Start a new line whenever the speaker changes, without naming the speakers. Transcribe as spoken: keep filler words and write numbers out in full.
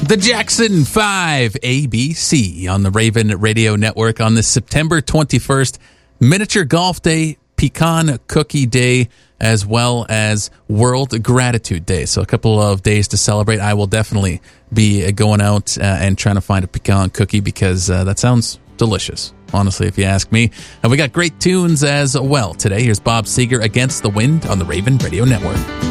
The Jackson five A B C on the Raven Radio Network on this September twenty-first, Miniature Golf Day, Pecan Cookie Day, as well as World Gratitude Day. So a couple of days to celebrate. I will definitely be going out uh, and trying to find a pecan cookie because uh, that sounds delicious, honestly, if you ask me. And we got great tunes as well today. Here's Bob Seger, Against the Wind on the Raven Radio Network.